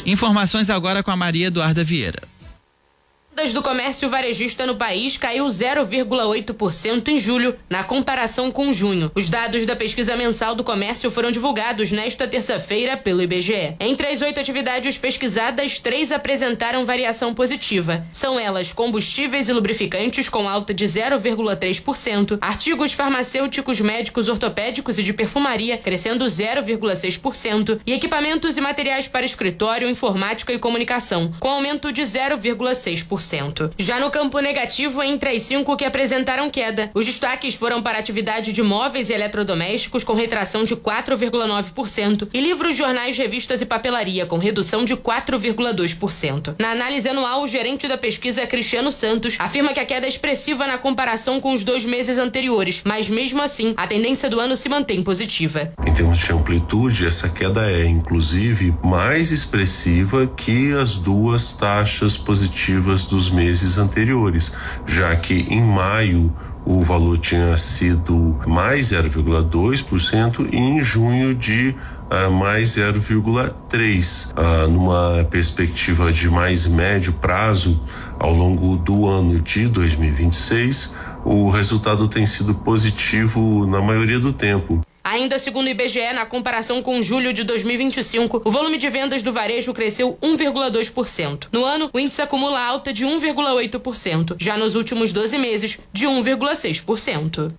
Informações agora com a Maria Eduarda Vieira. Vendas do comércio varejista no país caiu 0,8% em julho, na comparação com junho. Os dados da pesquisa mensal do comércio foram divulgados nesta terça-feira pelo IBGE. Entre as 8 atividades pesquisadas, 3 apresentaram variação positiva. São elas combustíveis e lubrificantes, com alta de 0,3%, artigos farmacêuticos, médicos, ortopédicos e de perfumaria, crescendo 0,6%, e equipamentos e materiais para escritório, informática e comunicação, com aumento de 0,6%. Já no campo negativo, entre as 5 que apresentaram queda, os destaques foram para a atividade de móveis e eletrodomésticos, com retração de 4,9%, e livros, jornais, revistas e papelaria, com redução de 4,2%. Na análise anual, o gerente da pesquisa, Cristiano Santos, afirma que a queda é expressiva na comparação com os 2 meses anteriores, mas mesmo assim, a tendência do ano se mantém positiva. Em termos de amplitude, essa queda é, inclusive, mais expressiva que as 2 taxas positivas dos meses anteriores, já que em maio o valor tinha sido mais 0,2% e em junho de mais 0,3%. Numa perspectiva de mais médio prazo, ao longo do ano de 2026, o resultado tem sido positivo na maioria do tempo. Ainda segundo o IBGE, na comparação com julho de 2025, o volume de vendas do varejo cresceu 1,2%. No ano, o índice acumula alta de 1,8%, já nos últimos 12 meses, de 1,6%.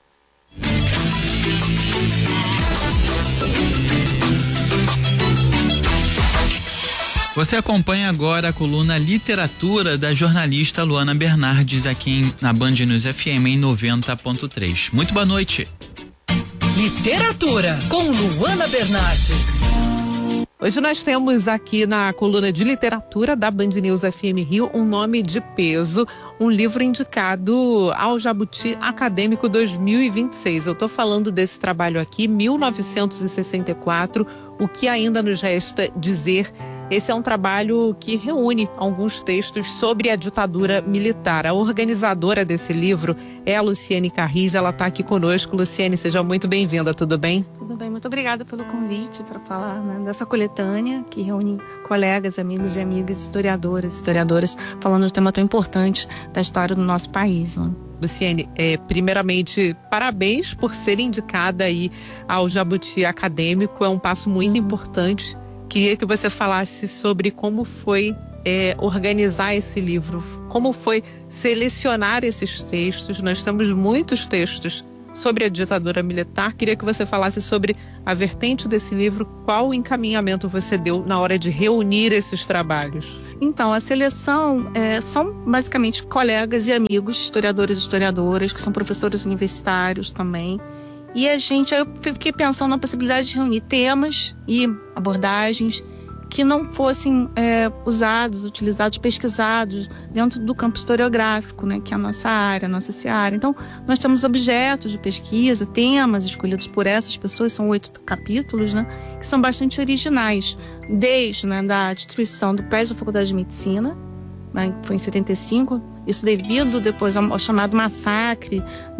Você acompanha agora a coluna Literatura da jornalista Luana Bernardes aqui na Band News FM em 90.3. Muito boa noite. Literatura com Luana Bernardes. Hoje nós temos aqui na coluna de literatura da Band News FM Rio um nome de peso, um livro indicado ao Jabuti Acadêmico 2026. Eu estou falando desse trabalho aqui, 1964, O que ainda nos resta dizer. Esse é um trabalho que reúne alguns textos sobre a ditadura militar. A organizadora desse livro é a Luciene Carriz, ela está aqui conosco. Luciene, seja muito bem-vinda, tudo bem? Tudo bem, muito obrigada pelo convite para falar, né, dessa coletânea que reúne colegas, amigos e amigas, historiadoras, falando de um tema tão importante da história do nosso país, né? Luciene, primeiramente, parabéns por ser indicada aí ao Jabuti Acadêmico, é um passo muito importante. Queria que você falasse sobre como foi organizar esse livro, como foi selecionar esses textos. Nós temos muitos textos sobre a ditadura militar. Queria que você falasse sobre a vertente desse livro, qual o encaminhamento você deu na hora de reunir esses trabalhos. Então, a seleção são basicamente colegas e amigos, historiadores e historiadoras, que são professores universitários também. E eu fiquei pensando na possibilidade de reunir temas e abordagens que não fossem utilizados, pesquisados dentro do campo historiográfico, né, que é a nossa área, a nossa seara. Então, nós temos objetos de pesquisa, temas escolhidos por essas pessoas, são 8 capítulos, né, que são bastante originais, desde, né, da destruição do prédio da Faculdade de Medicina, né, que foi em 75, isso devido depois ao chamado massacre